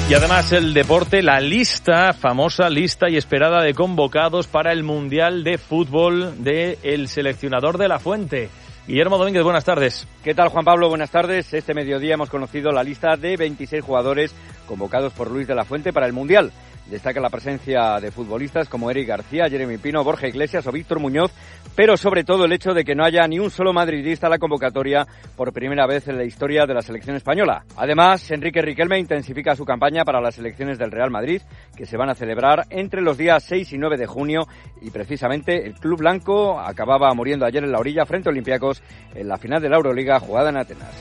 Y además el deporte, la famosa lista y esperada de convocados para el Mundial de Fútbol del seleccionador de La Fuente. Guillermo Domínguez, buenas tardes. ¿Qué tal, Juan Pablo? Buenas tardes. Este mediodía hemos conocido la lista de 26 jugadores convocados por Luis de la Fuente para el Mundial. Destaca la presencia de futbolistas como Eric García, Jeremy Pino, Borja Iglesias o Víctor Muñoz, pero sobre todo el hecho de que no haya ni un solo madridista en la convocatoria por primera vez en la historia de la selección española. Además, Enrique Riquelme intensifica su campaña para las elecciones del Real Madrid, que se van a celebrar entre los días 6 y 9 de junio, y precisamente el club blanco acababa muriendo ayer en la orilla frente a Olympiacos en la final de la Euroliga jugada en Atenas.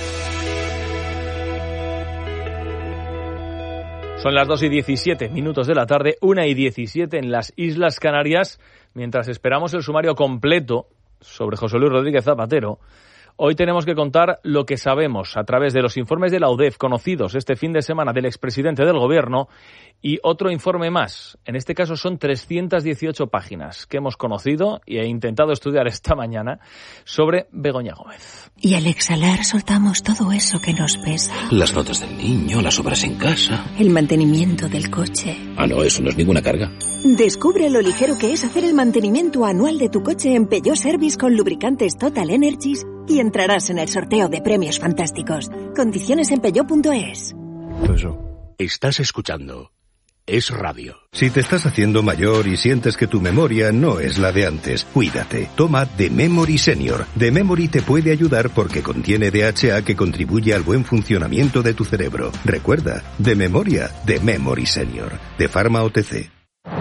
Son las 2:17 de la tarde, 1:17 en las Islas Canarias. Mientras esperamos el sumario completo sobre José Luis Rodríguez Zapatero, hoy tenemos que contar lo que sabemos a través de los informes de la UDEF conocidos este fin de semana del expresidente del Gobierno y otro informe más. En este caso son 318 páginas que hemos conocido y he intentado estudiar esta mañana sobre Begoña Gómez. Y al exhalar soltamos todo eso que nos pesa. Las fotos del niño, las obras en casa. El mantenimiento del coche. Ah, no, eso no es ninguna carga. Descubre lo ligero que es hacer el mantenimiento anual de tu coche en Peugeot Service con lubricantes Total Energies y entrarás en el sorteo de premios fantásticos. Condiciones en peugeot.es. Estás escuchando Es Radio. Si te estás haciendo mayor y sientes que tu memoria no es la de antes, cuídate. Toma The Memory Senior. The Memory te puede ayudar porque contiene DHA que contribuye al buen funcionamiento de tu cerebro. Recuerda, de memoria, The Memory Senior. De Pharma OTC.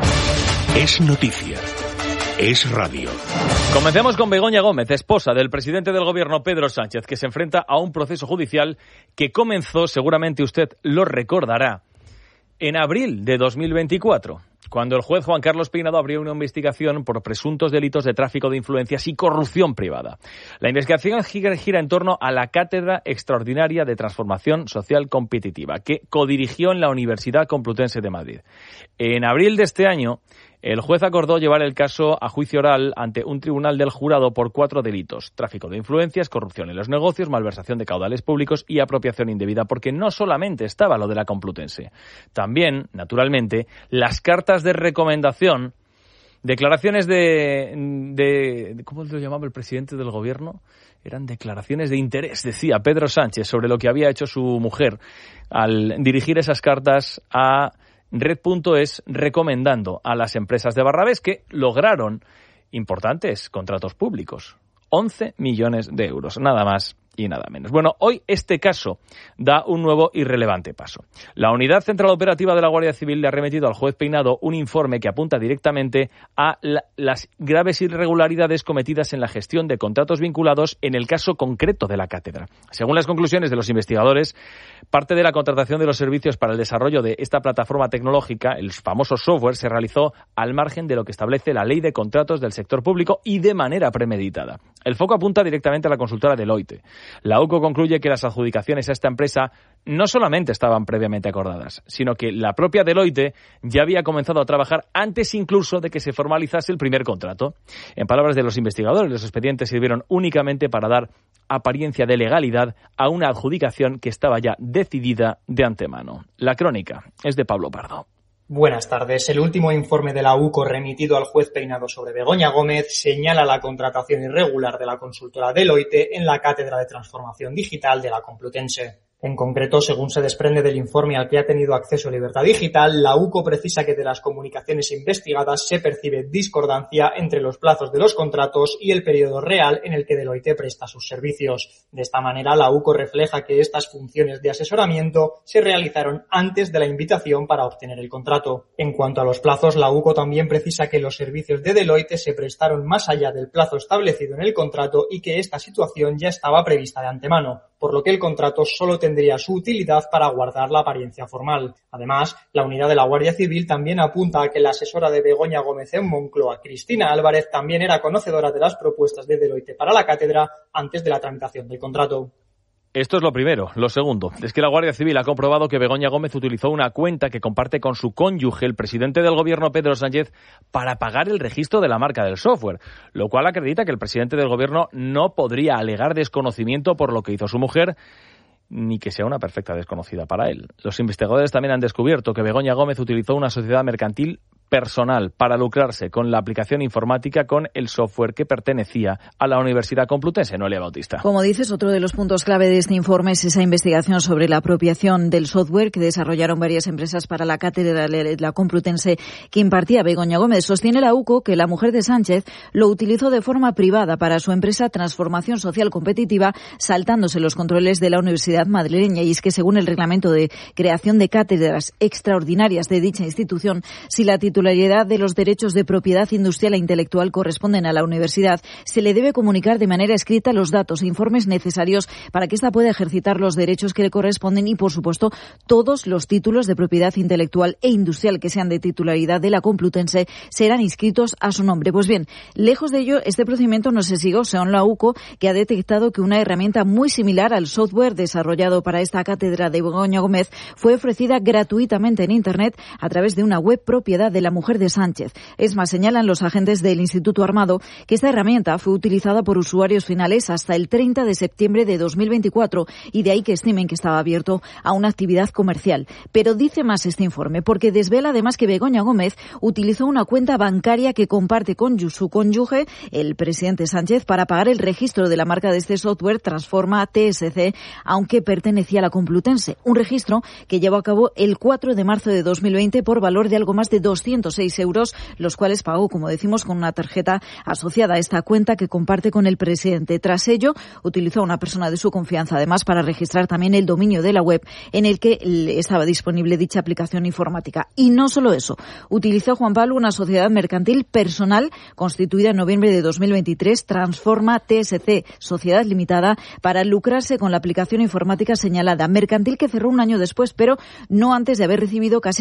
Es noticia. Es radio. Comencemos con Begoña Gómez, esposa del presidente del Gobierno Pedro Sánchez, que se enfrenta a un proceso judicial que comenzó, seguramente usted lo recordará, en abril de 2024, cuando el juez Juan Carlos Peinado abrió una investigación por presuntos delitos de tráfico de influencias y corrupción privada. La investigación gira en torno a la Cátedra Extraordinaria de Transformación Social Competitiva, que codirigió en la Universidad Complutense de Madrid. En abril de este año, el juez acordó llevar el caso a juicio oral ante un tribunal del jurado por 4 delitos: tráfico de influencias, corrupción en los negocios, malversación de caudales públicos y apropiación indebida, porque no solamente estaba lo de la Complutense, también, naturalmente, las cartas de recomendación, declaraciones de ¿cómo lo llamaba el presidente del Gobierno? Eran declaraciones de interés, decía Pedro Sánchez, sobre lo que había hecho su mujer al dirigir esas cartas a Red.es, recomendando a las empresas de Barrabés que lograron importantes contratos públicos. 11 millones de euros, nada más y nada menos. Bueno, hoy este caso da un nuevo y relevante paso. La Unidad Central Operativa de la Guardia Civil le ha remitido al juez Peinado un informe que apunta directamente a las graves irregularidades cometidas en la gestión de contratos vinculados en el caso concreto de la cátedra. Según las conclusiones de los investigadores, parte de la contratación de los servicios para el desarrollo de esta plataforma tecnológica, el famoso software, se realizó al margen de lo que establece la Ley de Contratos del Sector Público y de manera premeditada. El foco apunta directamente a la consultora Deloitte. La UCO concluye que las adjudicaciones a esta empresa no solamente estaban previamente acordadas, sino que la propia Deloitte ya había comenzado a trabajar antes incluso de que se formalizase el primer contrato. En palabras de los investigadores, los expedientes sirvieron únicamente para dar apariencia de legalidad a una adjudicación que estaba ya decidida de antemano. La crónica es de Pablo Pardo. Buenas tardes. El último informe de la UCO remitido al juez Peinado sobre Begoña Gómez señala la contratación irregular de la consultora Deloitte en la Cátedra de Transformación Digital de la Complutense. En concreto, según se desprende del informe al que ha tenido acceso Libertad Digital, la UCO precisa que de las comunicaciones investigadas se percibe discordancia entre los plazos de los contratos y el periodo real en el que Deloitte presta sus servicios. De esta manera, la UCO refleja que estas funciones de asesoramiento se realizaron antes de la invitación para obtener el contrato. En cuanto a los plazos, la UCO también precisa que los servicios de Deloitte se prestaron más allá del plazo establecido en el contrato y que esta situación ya estaba prevista de antemano, por lo que el contrato solo tendría su utilidad para guardar la apariencia formal. Además, la unidad de la Guardia Civil también apunta a que la asesora de Begoña Gómez en Moncloa, Cristina Álvarez, también era conocedora de las propuestas de Deloitte para la cátedra antes de la tramitación del contrato. Esto es lo primero. Lo segundo es que la Guardia Civil ha comprobado que Begoña Gómez utilizó una cuenta que comparte con su cónyuge, el presidente del Gobierno, Pedro Sánchez, para pagar el registro de la marca del software, lo cual acredita que el presidente del Gobierno no podría alegar desconocimiento por lo que hizo su mujer ni que sea una perfecta desconocida para él. Los investigadores también han descubierto que Begoña Gómez utilizó una sociedad mercantil personal para lucrarse con la aplicación informática con el software que pertenecía a la Universidad Complutense. Noelia Bautista. Como dices, otro de los puntos clave de este informe es esa investigación sobre la apropiación del software que desarrollaron varias empresas para la cátedra de la Complutense que impartía Begoña Gómez. Sostiene la UCO que la mujer de Sánchez lo utilizó de forma privada para su empresa Transformación Social Competitiva, saltándose los controles de la Universidad madrileña. Y es que según el reglamento de creación de cátedras extraordinarias de dicha institución, si la titularidad de los derechos de propiedad industrial e intelectual corresponden a la universidad, se le debe comunicar de manera escrita los datos e informes necesarios para que ésta pueda ejercitar los derechos que le corresponden y, por supuesto, todos los títulos de propiedad intelectual e industrial que sean de titularidad de la Complutense serán inscritos a su nombre. Pues bien, lejos de ello, este procedimiento no se siguió, según la UCO, que ha detectado que una herramienta muy similar al software desarrollado para esta cátedra de Begoña Gómez fue ofrecida gratuitamente en Internet a través de una web propiedad de la mujer de Sánchez. Es más, señalan los agentes del Instituto Armado que esta herramienta fue utilizada por usuarios finales hasta el 30 de septiembre de 2024 y de ahí que estimen que estaba abierto a una actividad comercial. Pero dice más este informe, porque desvela además que Begoña Gómez utilizó una cuenta bancaria que comparte con su cónyuge, el presidente Sánchez, para pagar el registro de la marca de este software Transforma TSC, aunque pertenecía a la Complutense. Un registro que llevó a cabo el 4 de marzo de 2020 por valor de algo más de 206 euros, los cuales pagó, como decimos, con una tarjeta asociada a esta cuenta que comparte con el presidente. Tras ello, utilizó a una persona de su confianza, además, para registrar también el dominio de la web en el que estaba disponible dicha aplicación informática. Y no solo eso, utilizó Juan Pablo una sociedad mercantil personal constituida en noviembre de 2023, Transforma TSC, Sociedad Limitada, para lucrarse con la aplicación informática señalada, mercantil que cerró un año después, pero no antes de haber recibido casi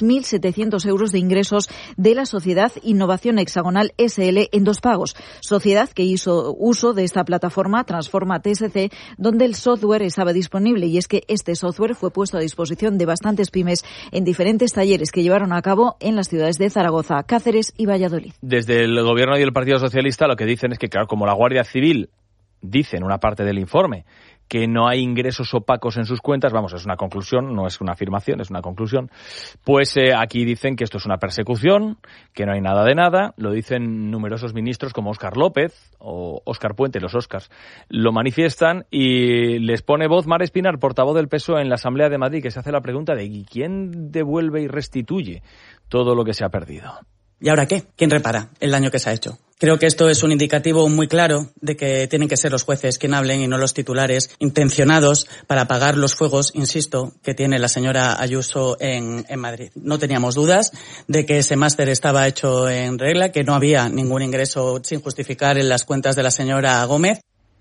6.700 euros de ingresos de la sociedad Innovación Hexagonal SL en 2 pagos. Sociedad que hizo uso de esta plataforma Transforma TSC, donde el software estaba disponible, y es que este software fue puesto a disposición de bastantes pymes en diferentes talleres que llevaron a cabo en las ciudades de Zaragoza, Cáceres y Valladolid. Desde el Gobierno y el Partido Socialista lo que dicen es que, claro, como la Guardia Civil dice en una parte del informe que no hay ingresos opacos en sus cuentas, vamos, es una conclusión, no es una afirmación, es una conclusión, pues aquí dicen que esto es una persecución, que no hay nada de nada, lo dicen numerosos ministros como Óscar López o Óscar Puente, los Óscars, lo manifiestan y les pone voz Mar Espinar, portavoz del PSOE en la Asamblea de Madrid, que se hace la pregunta de ¿quién devuelve y restituye todo lo que se ha perdido? ¿Y ahora qué? ¿Quién repara el daño que se ha hecho? Creo que esto es un indicativo muy claro de que tienen que ser los jueces quien hablen y no los titulares intencionados para apagar los fuegos, insisto, que tiene la señora Ayuso en Madrid. No teníamos dudas de que ese máster estaba hecho en regla, que no había ningún ingreso sin justificar en las cuentas de la señora Gómez.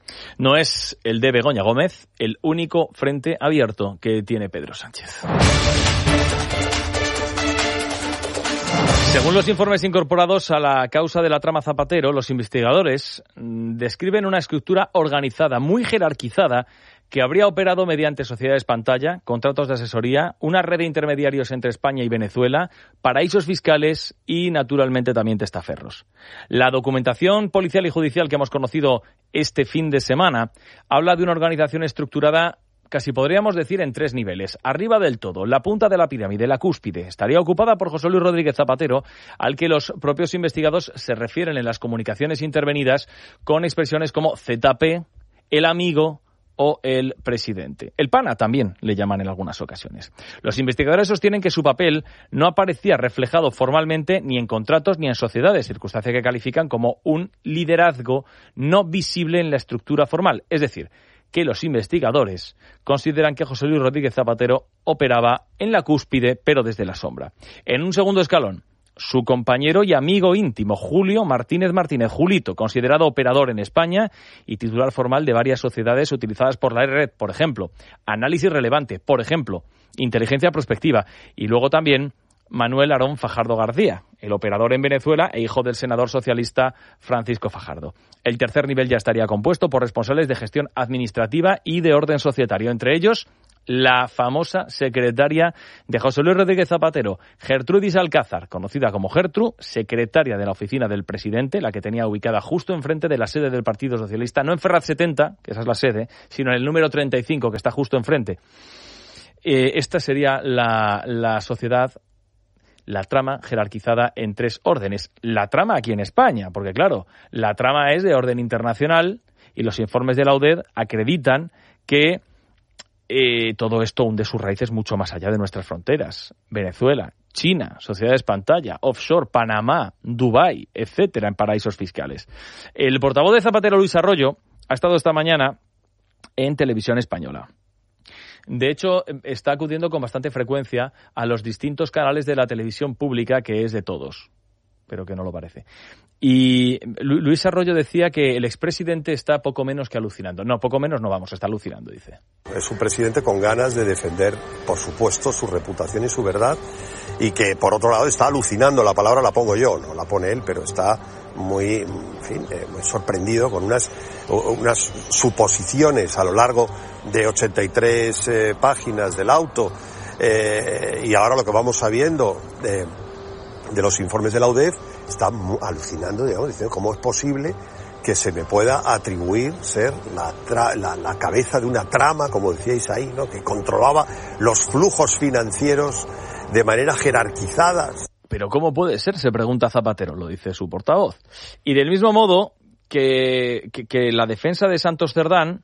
No es el de Begoña Gómez el único frente abierto que tiene Pedro Sánchez. Según los informes incorporados a la causa de la trama Zapatero, los investigadores describen una estructura organizada, muy jerarquizada, que habría operado mediante sociedades pantalla, contratos de asesoría, una red de intermediarios entre España y Venezuela, paraísos fiscales y, naturalmente, también testaferros. La documentación policial y judicial que hemos conocido este fin de semana habla de una organización estructurada, casi podríamos decir, en 3 niveles. Arriba del todo, la punta de la pirámide, la cúspide, estaría ocupada por José Luis Rodríguez Zapatero, al que los propios investigados se refieren en las comunicaciones intervenidas con expresiones como ZP, el amigo o el presidente. El pana también le llaman en algunas ocasiones. Los investigadores sostienen que su papel no aparecía reflejado formalmente ni en contratos ni en sociedades, circunstancia que califican como un liderazgo no visible en la estructura formal. Es decir, que los investigadores consideran que José Luis Rodríguez Zapatero operaba en la cúspide, pero desde la sombra. En un segundo escalón, su compañero y amigo íntimo, Julio Martínez Martínez, Julito, considerado operador en España y titular formal de varias sociedades utilizadas por la red, por ejemplo, Análisis Relevante, por ejemplo, Inteligencia Prospectiva, y luego también Manuel Aarón Fajardo García, el operador en Venezuela e hijo del senador socialista Francisco Fajardo. El tercer nivel ya estaría compuesto por responsables de gestión administrativa y de orden societario, entre ellos la famosa secretaria de José Luis Rodríguez Zapatero, Gertrudis Alcázar, conocida como Gertru, secretaria de la oficina del presidente, la que tenía ubicada justo enfrente de la sede del Partido Socialista, no en Ferraz 70, que esa es la sede, sino en el número 35, que está justo enfrente. Esta sería la sociedad, la trama jerarquizada en 3 órdenes. La trama aquí en España, porque claro, la trama es de orden internacional y los informes de la UDED acreditan que todo esto hunde sus raíces mucho más allá de nuestras fronteras. Venezuela, China, sociedades pantalla, offshore, Panamá, Dubái, etcétera, en paraísos fiscales. El portavoz de Zapatero, Luis Arroyo, ha estado esta mañana en Televisión Española. De hecho, está acudiendo con bastante frecuencia a los distintos canales de la televisión pública, que es de todos, pero que no lo parece. Y Luis Arroyo decía que el expresidente está poco menos que alucinando. No, poco menos no vamos, está alucinando, dice. Es un presidente con ganas de defender, por supuesto, su reputación y su verdad, y que, por otro lado, está alucinando. La palabra la pongo yo, no la pone él, pero está muy sorprendido con unas suposiciones a lo largo de 83 páginas del auto, y ahora lo que vamos sabiendo de los informes de la UDEF, está alucinando, digamos, diciendo cómo es posible que se me pueda atribuir ser la cabeza de una trama, como decíais ahí, ¿no?, que controlaba los flujos financieros de manera jerarquizada. Pero ¿cómo puede ser?, se pregunta Zapatero, lo dice su portavoz. Y del mismo modo que la defensa de Santos Cerdán,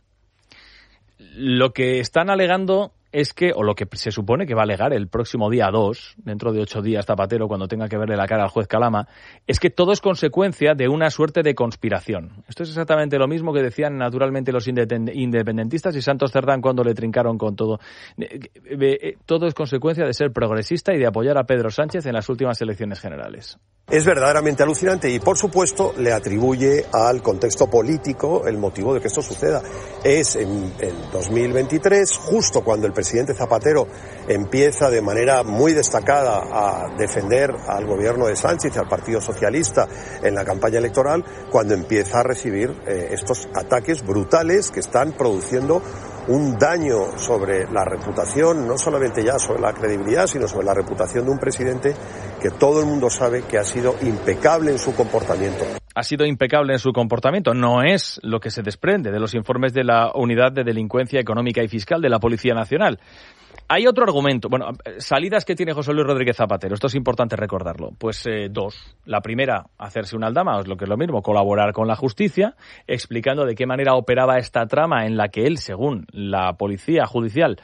lo que están alegando es que, o lo que se supone que va a alegar el próximo día 2, dentro de 8 días Zapatero, cuando tenga que verle la cara al juez Calama, es que todo es consecuencia de una suerte de conspiración. Esto es exactamente lo mismo que decían naturalmente los independentistas y Santos Cerdán cuando le trincaron con todo. Todo es consecuencia de ser progresista y de apoyar a Pedro Sánchez en las últimas elecciones generales. Es verdaderamente alucinante y, por supuesto, le atribuye al contexto político el motivo de que esto suceda. Es en 2023, justo cuando el presidente Zapatero empieza de manera muy destacada a defender al gobierno de Sánchez y al Partido Socialista en la campaña electoral, cuando empieza a recibir estos ataques brutales que están produciendo un daño sobre la reputación, no solamente ya sobre la credibilidad, sino sobre la reputación de un presidente que todo el mundo sabe que ha sido impecable en su comportamiento. Ha sido impecable en su comportamiento. No es lo que se desprende de los informes de la Unidad de Delincuencia Económica y Fiscal de la Policía Nacional. Hay otro argumento. Bueno, salidas que tiene José Luis Rodríguez Zapatero. Esto es importante recordarlo. Pues 2. La primera, hacerse una aldama, o lo que es lo mismo, colaborar con la justicia, explicando de qué manera operaba esta trama en la que él, según la policía judicial,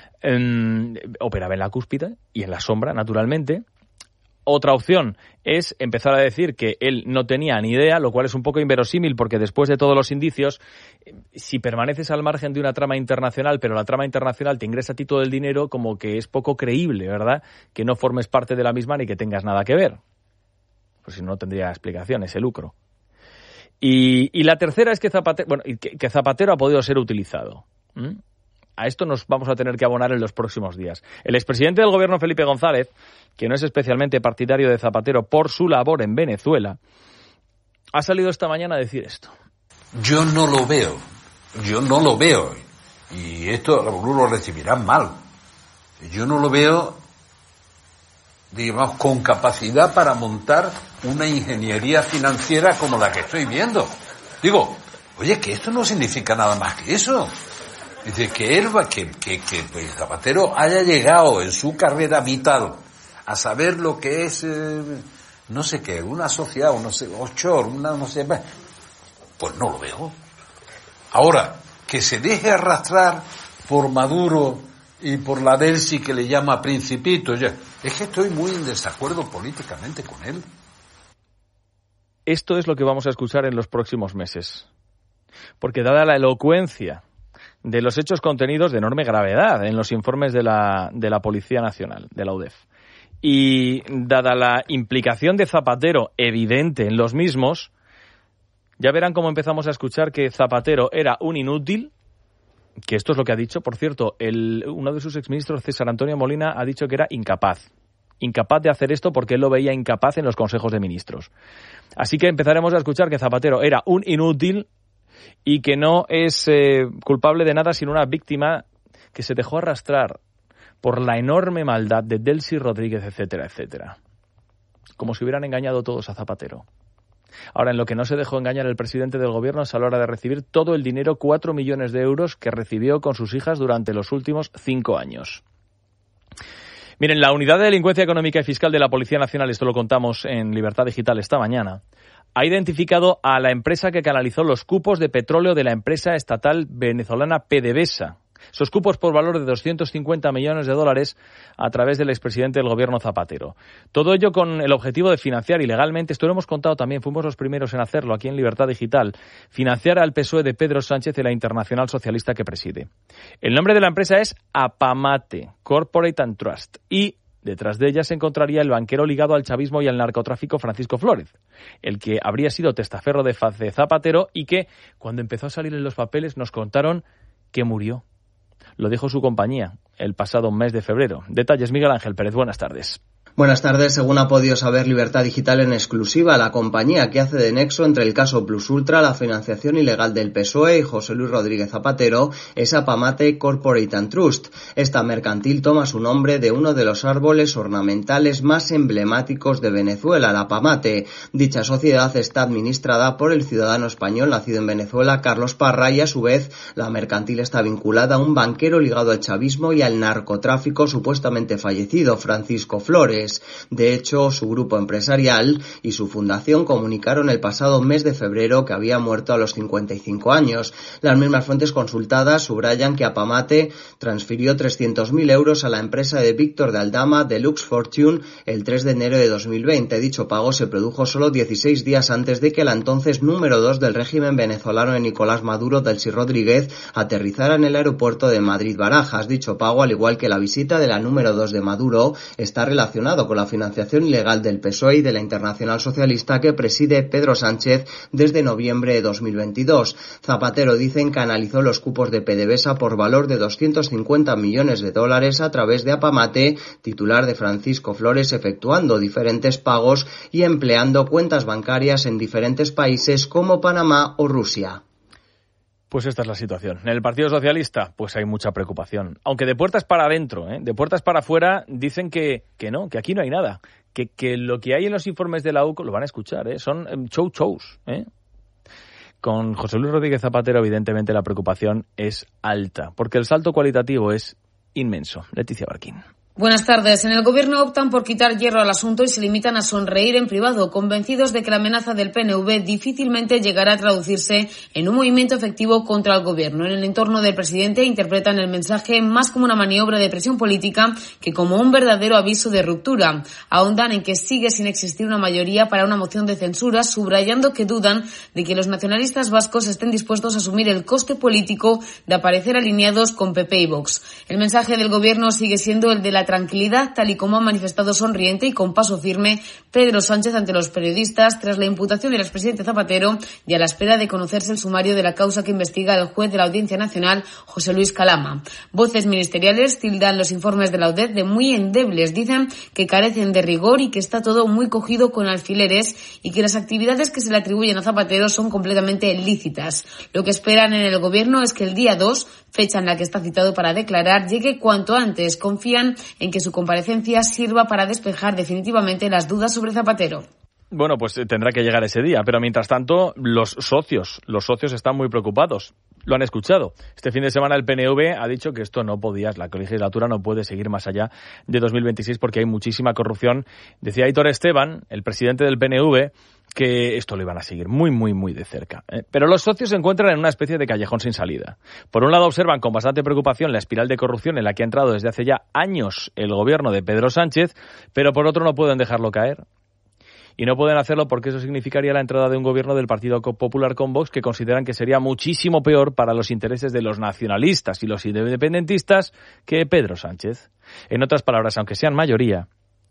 operaba en la cúspide y en la sombra, naturalmente. Otra opción es empezar a decir que él no tenía ni idea, lo cual es un poco inverosímil porque después de todos los indicios, si permaneces al margen de una trama internacional, pero la trama internacional te ingresa a ti todo el dinero, como que es poco creíble, ¿verdad?, que no formes parte de la misma ni que tengas nada que ver. Pues si no, no tendría explicación ese lucro. Y la tercera es que Zapatero ha podido ser utilizado. A esto nos vamos a tener que abonar en los próximos días. El expresidente del gobierno, Felipe González, que no es especialmente partidario de Zapatero por su labor en Venezuela, ha salido esta mañana a decir esto. Yo no lo veo, y esto algunos lo recibirán mal. Yo no lo veo, digamos, con capacidad para montar una ingeniería financiera como la que estoy viendo. Digo, oye, que esto no significa nada más que eso. Dice que Zapatero haya llegado en su carrera vital a saber lo que es, no sé qué, una sociedad, no sé, offshore, no sé, pues no lo veo. Ahora, que se deje arrastrar por Maduro y por la Delsi que le llama Principito, ya, es que estoy muy en desacuerdo políticamente con él. Esto es lo que vamos a escuchar en los próximos meses. Porque dada la elocuencia de los hechos contenidos de enorme gravedad en los informes de la Policía Nacional, de la UDEF, y dada la implicación de Zapatero evidente en los mismos, ya verán cómo empezamos a escuchar que Zapatero era un inútil, que esto es lo que ha dicho, por cierto, uno de sus exministros, César Antonio Molina, ha dicho que era incapaz de hacer esto porque él lo veía incapaz en los consejos de ministros. Así que empezaremos a escuchar que Zapatero era un inútil y que no es culpable de nada sino una víctima que se dejó arrastrar por la enorme maldad de Delcy Rodríguez, etcétera, etcétera. Como si hubieran engañado todos a Zapatero. Ahora, en lo que no se dejó engañar el presidente del gobierno es a la hora de recibir todo el dinero, 4 millones de euros, que recibió con sus hijas durante los últimos 5 años. Miren, la Unidad de Delincuencia Económica y Fiscal de la Policía Nacional, esto lo contamos en Libertad Digital esta mañana, ha identificado a la empresa que canalizó los cupos de petróleo de la empresa estatal venezolana PDVSA. Esos cupos por valor de 250 millones de dólares a través del expresidente del gobierno Zapatero. Todo ello con el objetivo de financiar ilegalmente, esto lo hemos contado también, fuimos los primeros en hacerlo aquí en Libertad Digital, financiar al PSOE de Pedro Sánchez y la Internacional Socialista que preside. El nombre de la empresa es Apamate, Corporate and Trust, y detrás de ella se encontraría el banquero ligado al chavismo y al narcotráfico Francisco Flórez, el que habría sido testaferro de Zapatero y que, cuando empezó a salir en los papeles, nos contaron que murió. Lo dijo su compañía el pasado mes de febrero. Detalles, Miguel Ángel Pérez. Buenas tardes. Buenas tardes. Según ha podido saber Libertad Digital en exclusiva, la compañía que hace de nexo entre el caso Plus Ultra, la financiación ilegal del PSOE y José Luis Rodríguez Zapatero es Apamate Corporate and Trust. Esta mercantil toma su nombre de uno de los árboles ornamentales más emblemáticos de Venezuela, la Apamate. Dicha sociedad está administrada por el ciudadano español nacido en Venezuela, Carlos Parra, y a su vez la mercantil está vinculada a un banquero ligado al chavismo y al narcotráfico supuestamente fallecido, Francisco Flórez. De hecho, su grupo empresarial y su fundación comunicaron el pasado mes de febrero que había muerto a los 55 años. Las mismas fuentes consultadas subrayan que Apamate transfirió 300.000 euros a la empresa de Víctor de Aldama, Deluxe Fortune, el 3 de enero de 2020. Dicho pago se produjo solo 16 días antes de que la entonces número 2 del régimen venezolano de Nicolás Maduro, Delcy Rodríguez, aterrizara en el aeropuerto de Madrid-Barajas. Dicho pago, al igual que la visita de la número 2 de Maduro, está relacionado con la financiación ilegal del PSOE y de la Internacional Socialista que preside Pedro Sánchez desde noviembre de 2022. Zapatero, dicen, canalizó los cupos de PDVSA por valor de 250 millones de dólares a través de Apamate, titular de Francisco Flórez, efectuando diferentes pagos y empleando cuentas bancarias en diferentes países como Panamá o Rusia. Pues esta es la situación. En el Partido Socialista, pues hay mucha preocupación. Aunque de puertas para adentro, de puertas para afuera, dicen que no, que aquí no hay nada. Que lo que hay en los informes de la UCO, lo van a escuchar, son shows. Con José Luis Rodríguez Zapatero, evidentemente, la preocupación es alta, porque el salto cualitativo es inmenso. Leticia Barquín. Buenas tardes. En el Gobierno optan por quitar hierro al asunto y se limitan a sonreír en privado, convencidos de que la amenaza del PNV difícilmente llegará a traducirse en un movimiento efectivo contra el Gobierno. En el entorno del presidente interpretan el mensaje más como una maniobra de presión política que como un verdadero aviso de ruptura. Ahondan en que sigue sin existir una mayoría para una moción de censura, subrayando que dudan de que los nacionalistas vascos estén dispuestos a asumir el coste político de aparecer alineados con PP y Vox. El mensaje del Gobierno sigue siendo el de la tranquilidad, tal y como ha manifestado sonriente y con paso firme Pedro Sánchez ante los periodistas tras la imputación del expresidente Zapatero y a la espera de conocerse el sumario de la causa que investiga el juez de la Audiencia Nacional, José Luis Calama. Voces ministeriales tildan los informes de la UDED de muy endebles, dicen que carecen de rigor y que está todo muy cogido con alfileres y que las actividades que se le atribuyen a Zapatero son completamente lícitas. Lo que esperan en el Gobierno es que el día 2, fecha en la que está citado para declarar, llegue cuanto antes. Confían en que su comparecencia sirva para despejar definitivamente las dudas sobre Zapatero. Bueno, pues tendrá que llegar ese día, pero mientras tanto los socios están muy preocupados. Lo han escuchado. Este fin de semana el PNV ha dicho que esto no podía, la legislatura no puede seguir más allá de 2026 porque hay muchísima corrupción. Decía Aitor Esteban, el presidente del PNV, que esto lo iban a seguir muy, muy, muy de cerca. Pero los socios se encuentran en una especie de callejón sin salida. Por un lado observan con bastante preocupación la espiral de corrupción en la que ha entrado desde hace ya años el gobierno de Pedro Sánchez, pero por otro no pueden dejarlo caer. Y no pueden hacerlo porque eso significaría la entrada de un gobierno del Partido Popular con Vox que consideran que sería muchísimo peor para los intereses de los nacionalistas y los independentistas que Pedro Sánchez. En otras palabras, aunque sean mayoría,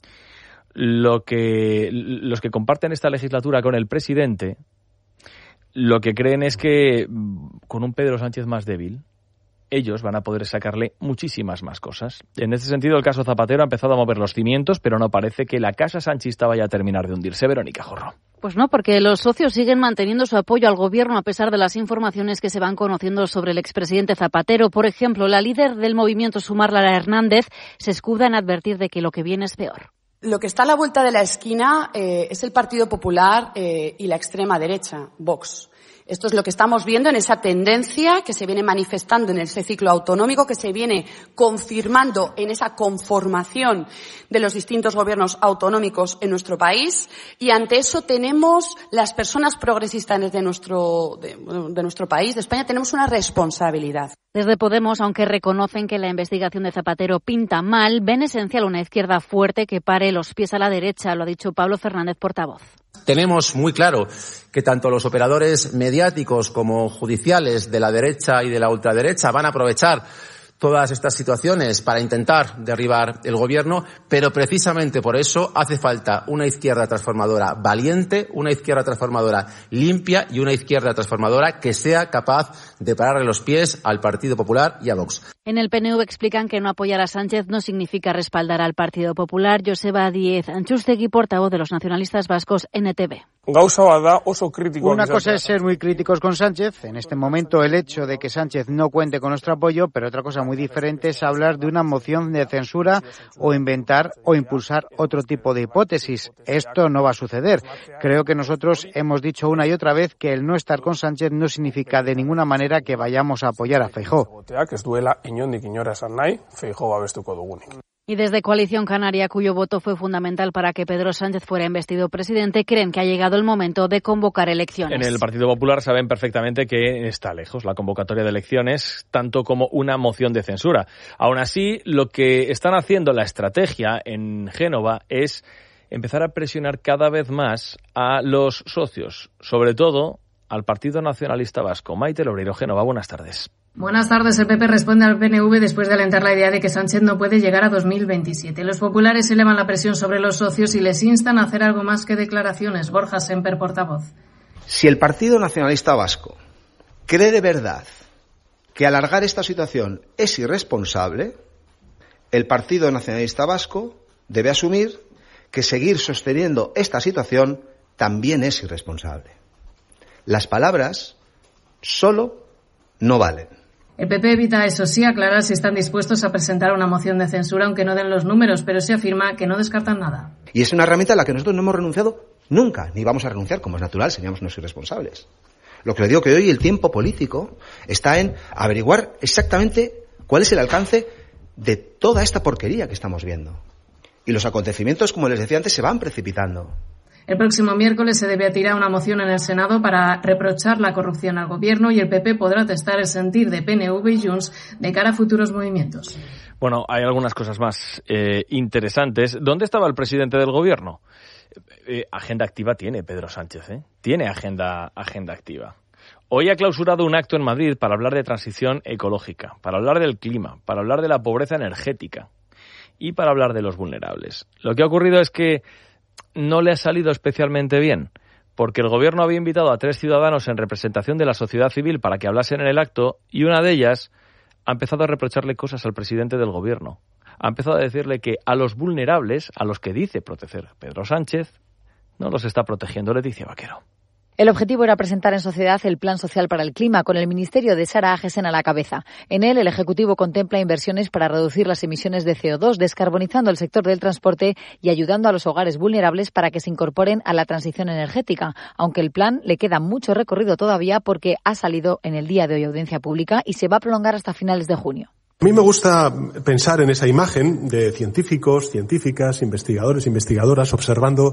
los que comparten esta legislatura con el presidente, lo que creen es que con un Pedro Sánchez más débil, ellos van a poder sacarle muchísimas más cosas. En ese sentido, el caso Zapatero ha empezado a mover los cimientos, pero no parece que la casa sanchista vaya a terminar de hundirse. Verónica Jorro. Pues no, porque los socios siguen manteniendo su apoyo al gobierno a pesar de las informaciones que se van conociendo sobre el expresidente Zapatero. Por ejemplo, la líder del movimiento Sumar, Lara Hernández, se escuda en advertir de que lo que viene es peor. Lo que está a la vuelta de la esquina es el Partido Popular y la extrema derecha, Vox. Esto es lo que estamos viendo en esa tendencia que se viene manifestando en ese ciclo autonómico, que se viene confirmando en esa conformación de los distintos gobiernos autonómicos en nuestro país. Y ante eso tenemos las personas progresistas de nuestro país, de España, tenemos una responsabilidad. Desde Podemos, aunque reconocen que la investigación de Zapatero pinta mal, ven esencial una izquierda fuerte que pare los pies a la derecha, lo ha dicho Pablo Fernández, portavoz. Tenemos muy claro que tanto los operadores mediáticos como judiciales de la derecha y de la ultraderecha van a aprovechar todas estas situaciones para intentar derribar el gobierno, pero precisamente por eso hace falta una izquierda transformadora valiente, una izquierda transformadora limpia y una izquierda transformadora que sea capaz de pararle los pies al Partido Popular y a Vox. En el PNV explican que no apoyar a Sánchez no significa respaldar al Partido Popular. Joseba Díez Antxustegui, portavoz de los nacionalistas vascos, NTV. Una cosa es ser muy críticos con Sánchez, en este momento el hecho de que Sánchez no cuente con nuestro apoyo, pero otra cosa muy diferente es hablar de una moción de censura o inventar o impulsar otro tipo de hipótesis. Esto no va a suceder. Creo que nosotros hemos dicho una y otra vez que el no estar con Sánchez no significa de ninguna manera que vayamos a apoyar a Feijóo. Y desde Coalición Canaria, cuyo voto fue fundamental para que Pedro Sánchez fuera investido presidente, creen que ha llegado el momento de convocar elecciones. En el Partido Popular saben perfectamente que está lejos la convocatoria de elecciones, tanto como una moción de censura. Aún así, lo que están haciendo, la estrategia en Génova, es empezar a presionar cada vez más a los socios, sobre todo al Partido Nacionalista Vasco. Maite Lobreiro, Génova, buenas tardes. Buenas tardes. El PP responde al PNV después de alentar la idea de que Sánchez no puede llegar a 2027. Los populares elevan la presión sobre los socios y les instan a hacer algo más que declaraciones. Borja Semper, portavoz. Si el Partido Nacionalista Vasco cree de verdad que alargar esta situación es irresponsable, el Partido Nacionalista Vasco debe asumir que seguir sosteniendo esta situación también es irresponsable. Las palabras solo no valen. El PP evita, eso sí, aclarar si están dispuestos a presentar una moción de censura, aunque no den los números, pero se afirma que no descartan nada. Y es una herramienta a la que nosotros no hemos renunciado nunca, ni vamos a renunciar, como es natural, seríamos unos irresponsables. Lo que le digo que hoy el tiempo político está en averiguar exactamente cuál es el alcance de toda esta porquería que estamos viendo. Y los acontecimientos, como les decía antes, se van precipitando. El próximo miércoles se debatirá una moción en el Senado para reprochar la corrupción al Gobierno y el PP podrá testar el sentir de PNV y Junts de cara a futuros movimientos. Bueno, hay algunas cosas más interesantes. ¿Dónde estaba el presidente del Gobierno? Agenda activa tiene Pedro Sánchez, Tiene agenda activa. Hoy ha clausurado un acto en Madrid para hablar de transición ecológica, para hablar del clima, para hablar de la pobreza energética y para hablar de los vulnerables. Lo que ha ocurrido es que no le ha salido especialmente bien, porque el gobierno había invitado a 3 ciudadanos en representación de la sociedad civil para que hablasen en el acto y una de ellas ha empezado a reprocharle cosas al presidente del gobierno. Ha empezado a decirle que a los vulnerables, a los que dice proteger Pedro Sánchez, no los está protegiendo Leticia Vaquero. El objetivo era presentar en sociedad el Plan Social para el Clima, con el Ministerio de Sara Agesen a la cabeza. En él, el Ejecutivo contempla inversiones para reducir las emisiones de CO2, descarbonizando el sector del transporte y ayudando a los hogares vulnerables para que se incorporen a la transición energética, aunque el plan le queda mucho recorrido todavía porque ha salido en el día de hoy a audiencia pública y se va a prolongar hasta finales de junio. A mí me gusta pensar en esa imagen de científicos, científicas, investigadores, investigadoras observando,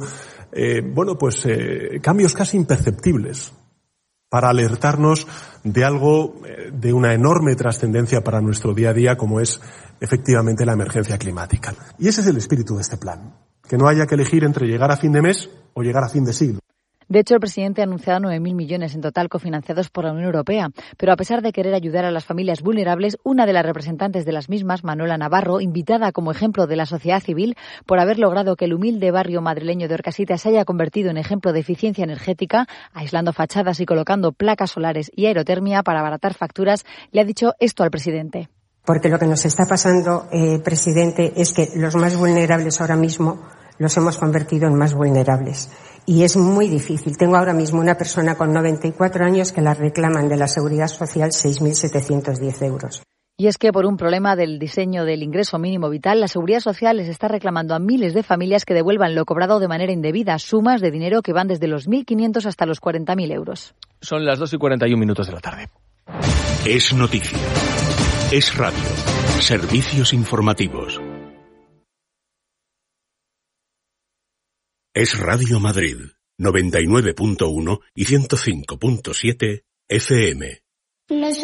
cambios casi imperceptibles para alertarnos de algo de una enorme trascendencia para nuestro día a día, como es efectivamente la emergencia climática. Y ese es el espíritu de este plan, que no haya que elegir entre llegar a fin de mes o llegar a fin de siglo. De hecho, el presidente ha anunciado 9.000 millones en total cofinanciados por la Unión Europea. Pero a pesar de querer ayudar a las familias vulnerables, una de las representantes de las mismas, Manuela Navarro, invitada como ejemplo de la sociedad civil por haber logrado que el humilde barrio madrileño de Orcasitas se haya convertido en ejemplo de eficiencia energética, aislando fachadas y colocando placas solares y aerotermia para abaratar facturas, le ha dicho esto al presidente. Porque lo que nos está pasando, presidente, es que los más vulnerables ahora mismo los hemos convertido en más vulnerables. Y es muy difícil. Tengo ahora mismo una persona con 94 años que la reclaman de la Seguridad Social 6.710 euros. Y es que por un problema del diseño del ingreso mínimo vital, la Seguridad Social les está reclamando a miles de familias que devuelvan lo cobrado de manera indebida, sumas de dinero que van desde los 1.500 hasta los 40.000 euros. Son las 2:41 de la tarde. Es noticia. Es radio. Servicios informativos. Es Radio Madrid, 99.1 y 105.7 FM.